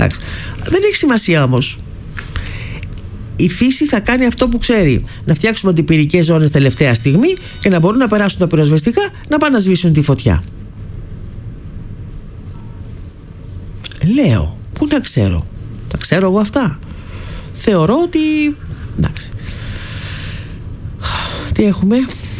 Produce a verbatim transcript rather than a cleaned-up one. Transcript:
Εντάξει. Δεν έχει σημασία όμως. Η φύση θα κάνει αυτό που ξέρει. Να φτιάξουμε αντιπυρικές ζώνες τελευταία στιγμή και να μπορούν να περάσουν τα πυροσβεστικά να πάνε να σβήσουν τη φωτιά. Λέω, πού να ξέρω. Τα ξέρω εγώ αυτά. Θεωρώ ότι... Εντάξει. Τι έχουμε?